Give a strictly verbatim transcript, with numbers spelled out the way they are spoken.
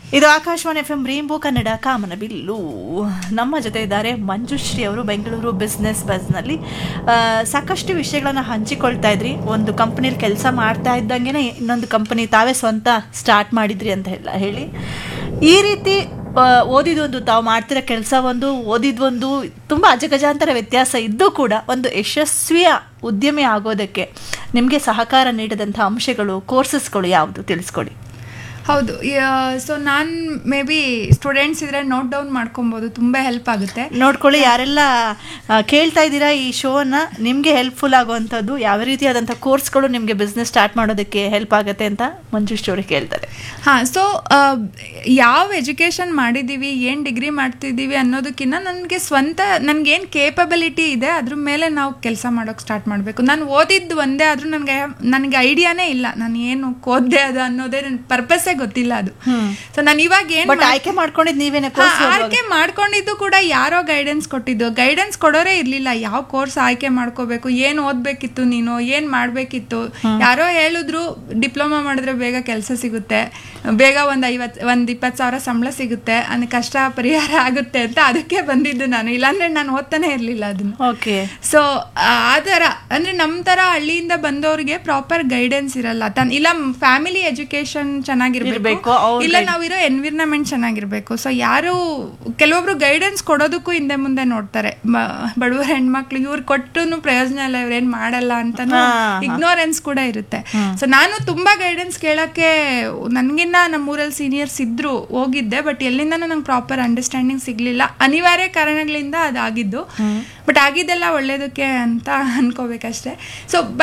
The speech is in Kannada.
ಇದು Akashvani F M rainbow Kannada ಕಾಮನಬಿಲ್ಲು. ನಮ್ಮ ಜೊತೆ ಇದ್ದಾರೆ ಮಂಜುಶ್ರೀ ಅವರು. ಬೆಂಗಳೂರು ಬಿಸ್ನೆಸ್ ಬಸ್ನಲ್ಲಿ ಸಾಕಷ್ಟು ವಿಷಯಗಳನ್ನು ಹಂಚಿಕೊಳ್ತಾ ಇದ್ರಿ. ಒಂದು ಕಂಪನಿಯಲ್ಲಿ ಕೆಲಸ ಮಾಡ್ತಾ ಇದ್ದಂಗೆ ಇನ್ನೊಂದು ಕಂಪನಿ ತಾವೇ ಸ್ವಂತ ಸ್ಟಾರ್ಟ್ ಮಾಡಿದ್ರಿ ಅಂತ ಎಲ್ಲ ಹೇಳಿ, ಈ ರೀತಿ ಓದಿದೊಂದು ತಾವು ಮಾಡ್ತಿರೋ ಕೆಲಸ ಒಂದು, ಓದಿದ್ವೊಂದು ತುಂಬ ಅಜಗಜಾಂತರ ವ್ಯತ್ಯಾಸ ಇದ್ದೂ ಕೂಡ ಒಂದು ಯಶಸ್ವಿಯ ಉದ್ಯಮಿ ಆಗೋದಕ್ಕೆ ನಿಮಗೆ ಸಹಕಾರ ನೀಡಿದಂಥ ಅಂಶಗಳು, ಕೋರ್ಸಸ್ಗಳು ಯಾವುದು ತಿಳಿಸ್ಕೊಡಿ. ಹೌದು, ಸೊ ನಾನು ಮೇ ಬಿ ಸ್ಟೂಡೆಂಟ್ಸ್ ಇದ್ರೆ ನೋಟ್ ಡೌನ್ ಮಾಡ್ಕೊಬೋದು, ತುಂಬ ಹೆಲ್ಪ್ ಆಗುತ್ತೆ. ನೋಡ್ಕೊಳ್ಳಿ, ಯಾರೆಲ್ಲ ಕೇಳ್ತಾ ಇದ್ದೀರಾ ಈ ಶೋನ, ನಿಮಗೆ ಹೆಲ್ಪ್ಫುಲ್ ಆಗುವಂಥದ್ದು ಯಾವ ರೀತಿಯಾದಂಥ ಕೋರ್ಸ್ಗಳು ನಿಮಗೆ ಬಿಸ್ನೆಸ್ ಸ್ಟಾರ್ಟ್ ಮಾಡೋದಕ್ಕೆ ಹೆಲ್ಪ್ ಆಗುತ್ತೆ ಅಂತ ಮಂಜುಶ್ರೀ ಅವ್ರಿಗೆ ಕೇಳ್ತಾರೆ. ಹಾಂ, ಸೊ ಯಾವ ಎಜುಕೇಷನ್ ಮಾಡಿದ್ದೀವಿ, ಏನು ಡಿಗ್ರಿ ಮಾಡ್ತಿದ್ದೀವಿ ಅನ್ನೋದಕ್ಕಿಂತ ನನಗೆ ಸ್ವಂತ ನನಗೇನು ಕೇಪಬಿಲಿಟಿ ಇದೆ ಅದ್ರ ಮೇಲೆ ನಾವು ಕೆಲಸ ಮಾಡೋಕ್ಕೆ ಸ್ಟಾರ್ಟ್ ಮಾಡಬೇಕು. ನಾನು ಓದಿದ್ದು ಒಂದೇ ಆದರೂ ನನಗೆ ನನಗೆ ಐಡಿಯಾನೇ ಇಲ್ಲ, ನಾನು ಏನು ಓದ್ದೆ ಅದು ಅನ್ನೋದೇ ನನ್ನ ಪರ್ಪಸ್ಸೇ ಗೊತ್ತಿಲ್ಲ ಅದು. ಸೊ ನಾನು ಇವಾಗ ಏನು ಆಯ್ಕೆ ಮಾಡ್ಕೊಂಡಿದ್ದು ನೀವೇನೆ? ಆಯ್ಕೆ ಮಾಡ್ಕೊಂಡಿದ್ದು ಕೂಡ ಯಾರೋ ಗೈಡೆನ್ಸ್ ಕೊಟ್ಟಿದ್ದು, ಗೈಡೆನ್ಸ್ ಕೊಡೋರೇ ಇರ್ಲಿಲ್ಲ. ಯಾವ ಕೋರ್ಸ್ ಆಯ್ಕೆ ಮಾಡ್ಕೋಬೇಕು, ಏನು ಓದ್ಬೇಕಿತ್ತು, ನೀನು ಏನ್ ಮಾಡ್ಬೇಕಿತ್ತು, ಯಾರೋ ಹೇಳಿದ್ರು ಡಿಪ್ಲೊಮಾ ಮಾಡಿದ್ರೆ ಬೇಗ ಕೆಲಸ ಸಿಗುತ್ತೆ, ಬೇಗ ಒಂದ್ ಐವತ್ ಒಂದ್ ಇಪ್ಪತ್ ಸಾವಿರ ಸಂಬಳ ಸಿಗುತ್ತೆ, ಅನ್ ಕಷ್ಟ ಪರಿಹಾರ ಆಗುತ್ತೆ ಅಂತ ಅದಕ್ಕೆ ಬಂದಿದ್ದು ನಾನು. ಇಲ್ಲಾಂದ್ರೆ ನಾನು ಓದ್ತಾನೆ ಇರ್ಲಿಲ್ಲ ಅದನ್ನ. ಓಕೆ. ಸೊ ಆತರ ಅಂದ್ರೆ ನಮ್ ತರ ಹಳ್ಳಿಯಿಂದ ಬಂದವ್ರಿಗೆ ಪ್ರಾಪರ್ ಗೈಡೆನ್ಸ್ ಇರಲ್ಲ. ತನ್ ಇಲ್ಲ ಫ್ಯಾಮಿಲಿ ಎಜುಕೇಶನ್ ಚೆನ್ನಾಗಿರ್ಬೇಕು, ಇಲ್ಲ ನಾವಿರೋ ಎನ್ವಿರಾನ್ಮೆಂಟ್ ಚೆನ್ನಾಗಿರ್ಬೇಕು. ಸೊ ಯಾರು ಕೆಲವೊಬ್ರು ಗೈಡೆನ್ಸ್ ಕೊಡೋದಕ್ಕೂ ಹಿಂದೆ ಮುಂದೆ ನೋಡ್ತಾರೆ. ಬಡವರ ಹೆಣ್ಮಕ್ಳು ಇವ್ರು ಕೊಟ್ಟನು ಪ್ರಯೋಜನ ಇಲ್ಲ, ಇವ್ರೇನ್ ಮಾಡಲ್ಲ ಅಂತ ಇಗ್ನೋರೆನ್ಸ್ ಕೂಡ ಇರುತ್ತೆ. ಸೊ ನಾನು ತುಂಬಾ ಗೈಡೆನ್ಸ್ ಕೇಳಕ್ಕೆ ನನ್ಗಿನ್ನ ನಮ್ಮೂರಲ್ಲಿ ಸೀನಿಯರ್ಸ್ ಇದ್ರು ಹೋಗಿದ್ದೆ, ಬಟ್ ಎಲ್ಲಿಂದ ನಂಗೆ ಪ್ರಾಪರ್ ಅಂಡರ್ಸ್ಟ್ಯಾಂಡಿಂಗ್ ಸಿಗ್ಲಿಲ್ಲ. ಅನಿವಾರ್ಯ ಕಾರಣಗಳಿಂದ ಅದಾಗಿದ್ದು, ಬಟ್ ಆಗಿದ್ದೆಲ್ಲ ಒಳ್ಳೇದಕ್ಕೆ ಅಂತ ಅನ್ಕೋಬೇಕಷ್ಟೇ. ಸೊ